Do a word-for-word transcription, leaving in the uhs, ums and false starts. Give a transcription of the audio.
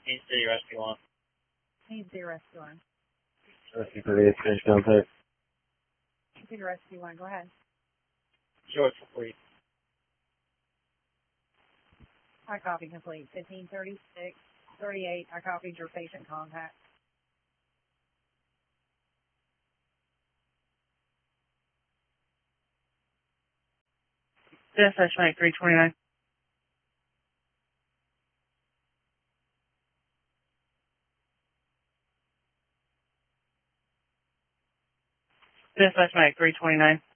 Kansas City Rescue Line. Kansas City Rescue Line. Rescue for the finish contact. Kansas City Rescue Line, go ahead. George for you. I copy complete. fifteen thirty-six thirty-eight, I copied your patient contact. Dispatch Mike three twenty-nine. Dispatch Mike three twenty-nine.